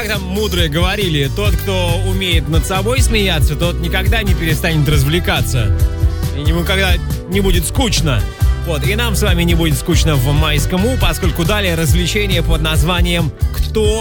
там мудрые говорили, тот, кто умеет над собой смеяться, тот никогда не перестанет развлекаться. И никогда не будет скучно. Вот, и нам с вами не будет скучно в майском У, поскольку далее развлечение под названием «Кто